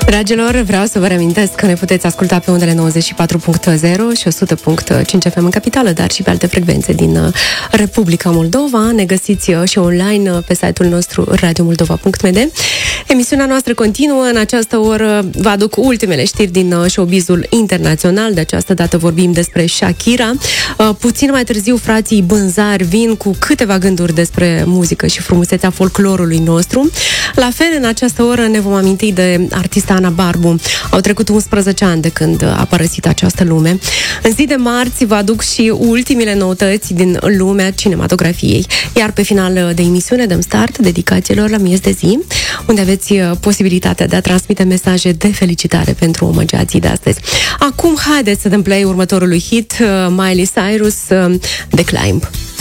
Dragilor, vreau să vă reamintesc că ne puteți asculta pe undele 94.0 și 100.5 FM în capitală, dar și pe alte frecvențe din Republica Moldova. Ne găsiți și online pe site-ul nostru radiomoldova.md. Emisiunea noastră continuă. În această oră vă aduc ultimele știri din showbizul internațional. De această dată vorbim despre Shakira. Puțin mai târziu, frații Bânzari vin cu câteva gânduri despre muzică și frumusețea folclorului nostru. La fel, în această oră ne vom aminti de artista Ana Barbu. Au trecut 11 ani de când a părăsit această lume. În zi de marți vă aduc și ultimele noutăți din lumea cinematografiei. Iar pe final de emisiune dăm start dedicațiilor la miez de zi, unde aveți posibilitatea de a transmite mesaje de felicitare pentru omăgeații de astăzi. Acum, haideți să dăm play următorului hit, Miley Cyrus, The Climb.